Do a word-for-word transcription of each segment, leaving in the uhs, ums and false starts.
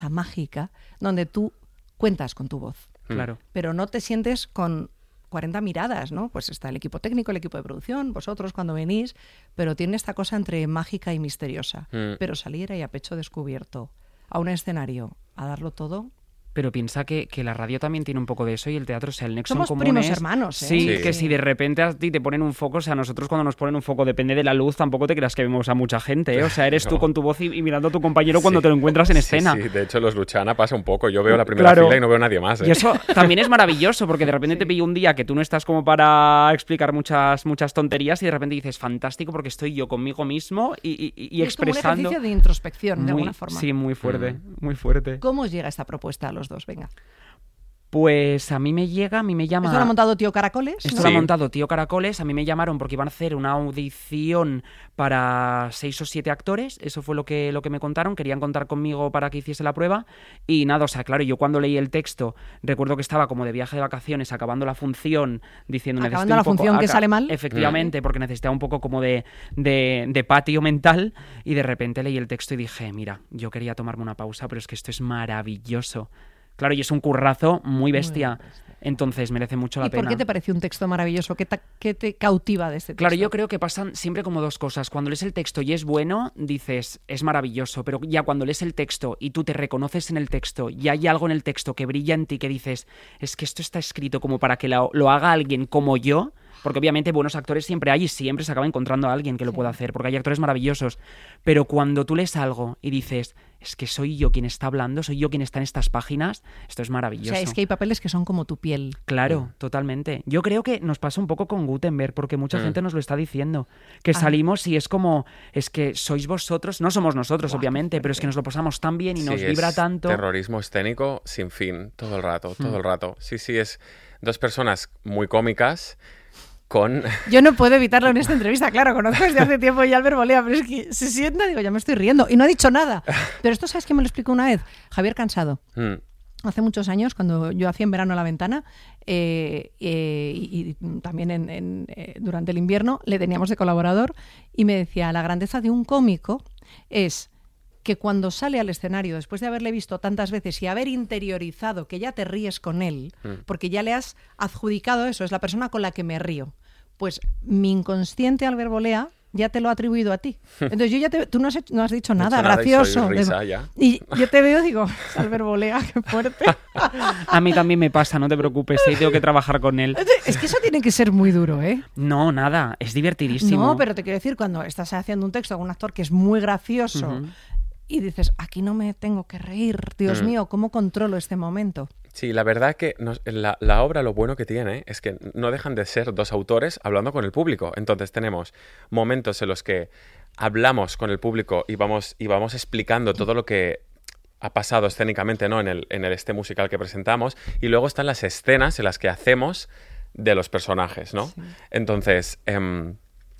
mágica donde tú cuentas con tu voz. Claro. Pero no te sientes con cuarenta miradas, ¿no? Pues está el equipo técnico, el equipo de producción, vosotros cuando venís, pero tiene esta cosa entre mágica y misteriosa. Mm. Pero salir ahí a pecho descubierto a un escenario a darlo todo... Pero piensa que, que la radio también tiene un poco de eso y el teatro, o sea, el nexo Somos en común primos es... hermanos, ¿eh? Sí, Sí, que sí. si de repente a ti te ponen un foco, o sea, nosotros cuando nos ponen un foco, depende de la luz, tampoco te creas que vemos a mucha gente, ¿eh? O sea, eres no. tú con tu voz y, y mirando a tu compañero sí. cuando te lo encuentras en escena. Sí, sí, de hecho los Luchana pasa un poco, yo veo la primera claro. fila y no veo a nadie más, ¿eh? Y eso también es maravilloso, porque de repente sí. te pillo un día que tú no estás como para explicar muchas muchas tonterías y de repente dices, fantástico, porque estoy yo conmigo mismo y, y, y, y es expresando... como un ejercicio de introspección, muy, de alguna forma. Sí, muy fuerte, mm. muy fuerte. ¿Cómo os llega esta propuesta a los dos? Venga. Pues a mí me llega, a mí me llama... ¿Esto lo ha montado Tío Caracoles? Esto ¿no? lo ha Sí. montado Tío Caracoles, a mí me llamaron porque iban a hacer una audición para seis o siete actores, eso fue lo que, lo que me contaron, querían contar conmigo para que hiciese la prueba y nada, o sea, claro, yo cuando leí el texto recuerdo que estaba como de viaje de vacaciones, acabando la función, diciendo... Acabando la función que sale mal. Efectivamente, mm. porque necesitaba un poco como de, de, de patio mental y de repente leí el texto y dije, mira, yo quería tomarme una pausa, pero es que esto es maravilloso. Claro, y es un currazo muy bestia, muy bestia. Entonces merece mucho la ¿Y pena. ¿Y por qué te pareció un texto maravilloso? ¿Qué te, qué te cautiva de este texto? Claro, yo creo que pasan siempre como dos cosas. Cuando lees el texto y es bueno, dices, es maravilloso, pero ya cuando lees el texto y tú te reconoces en el texto y hay algo en el texto que brilla en ti que dices, es que esto está escrito como para que lo, lo haga alguien como yo, porque obviamente buenos actores siempre hay y siempre se acaba encontrando a alguien que lo sí. pueda hacer, porque hay actores maravillosos, pero cuando tú lees algo y dices, es que soy yo quien está hablando, soy yo quien está en estas páginas, esto es maravilloso. O sea, es que hay papeles que son como tu piel. Claro, mm. totalmente. Yo creo que nos pasa un poco con Gutenberg, porque mucha mm. gente nos lo está diciendo, que ah. salimos y es como, es que sois vosotros, no somos nosotros, wow, obviamente, pero es que nos lo pasamos tan bien y sí, nos vibra es tanto. Terrorismo escénico sin fin, todo el rato, todo mm. el rato. Sí, sí, es dos personas muy cómicas. Con... Yo no puedo evitarlo en esta entrevista, claro, conozco desde hace tiempo ya Albert Bolea, pero es que se sienta, digo, ya me estoy riendo, y no ha dicho nada. Pero esto, ¿sabes qué me lo explicó una vez? Javier Cansado. Mm. Hace muchos años, cuando yo hacía en verano La Ventana, eh, eh, y, y también en, en, eh, durante el invierno, le teníamos de colaborador, y me decía, la grandeza de un cómico es que cuando sale al escenario, después de haberle visto tantas veces y haber interiorizado que ya te ríes con él, mm. porque ya le has adjudicado eso, es la persona con la que me río, pues mi inconsciente Albert Bolea ya te lo ha atribuido a ti. Entonces yo ya te, tú no has, hecho, no has dicho no nada, gracioso. Nada y, soy risa, ya. Y yo te veo y digo, Albert Bolea, qué fuerte. A mí también me pasa, no te preocupes, sí, tengo que trabajar con él. Es que eso tiene que ser muy duro, ¿eh? No, nada, es divertidísimo. No, pero te quiero decir, cuando estás haciendo un texto con un actor que es muy gracioso, uh-huh. y dices, aquí no me tengo que reír, Dios mm. mío, ¿cómo controlo este momento? Sí, la verdad que nos, la, la obra lo bueno que tiene es que no dejan de ser dos autores hablando con el público. Entonces tenemos momentos en los que hablamos con el público y vamos, y vamos explicando todo lo que ha pasado escénicamente, ¿no? en, el, en el este musical que presentamos, y luego están las escenas en las que hacemos de los personajes, ¿no? Sí. Entonces, eh,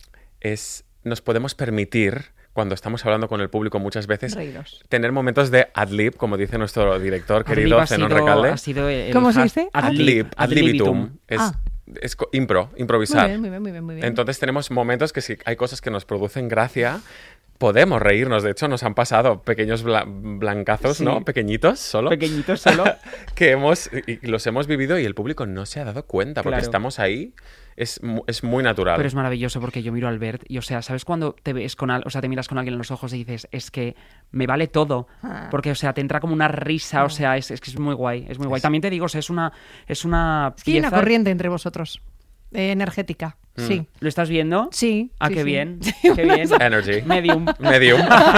es, nos podemos permitir... cuando estamos hablando con el público muchas veces, Reíros. Tener momentos de ad-lib, como dice nuestro director querido Zenón Recalde. ¿Cómo se dice? Ad-lib, ad-libitum. Es, ah. es impro, improvisar. Muy bien, muy bien, muy bien. Entonces tenemos momentos que si hay cosas que nos producen gracia, podemos reírnos. De hecho, nos han pasado pequeños bla- blancazos, sí. ¿no? Pequeñitos solo. Pequeñitos solo. que hemos, y los hemos vivido y el público no se ha dado cuenta, porque claro. estamos ahí... Es, es muy natural. Pero es maravilloso porque yo miro a Albert y, o sea, ¿sabes cuando te ves con al, o sea, te miras con alguien en los ojos y dices, es que me vale todo? Ah. Porque, o sea, te entra como una risa, ah. o sea, es, es que es muy guay, es muy guay. Es... También te digo, o sea, es una es una es que pieza... hay una corriente entre vosotros, eh, energética. Mm. Sí. ¿Lo estás viendo? Sí. Ah, sí, qué sí. bien. Qué bien. Energy. Medium. Medium.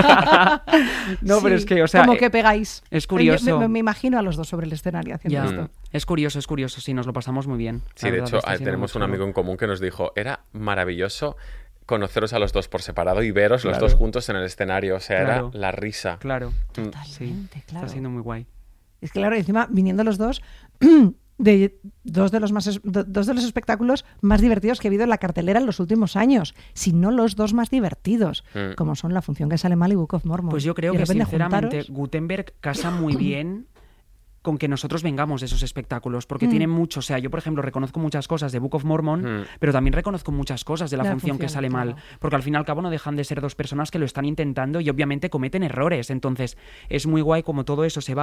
No, sí, pero es que, o sea... como que pegáis. Es curioso. Me, me imagino a los dos sobre el escenario haciendo ya. esto. Es curioso, es curioso. Sí, nos lo pasamos muy bien. Sí, de hecho, tenemos un amigo en común que nos dijo, era maravilloso conoceros a los dos por separado y veros claro. los dos juntos en el escenario. O sea, claro. era la risa. Claro. Totalmente, sí. claro. Está siendo muy guay. Es que, claro, encima, viniendo los dos... de dos de los más dos de los espectáculos más divertidos que he habido en la cartelera en los últimos años, si no los dos más divertidos, mm. como son La función que sale mal y Book of Mormon. Pues yo creo que sinceramente juntaros... Gutenberg casa muy bien con que nosotros vengamos de esos espectáculos, porque Mm. tienen mucho, o sea, yo por ejemplo reconozco muchas cosas de Book of Mormon, Mm. pero también reconozco muchas cosas de la, De la función, que función, sale mal, claro. porque al fin y al cabo no dejan de ser dos personas que lo están intentando y obviamente cometen errores, entonces es muy guay como todo eso se va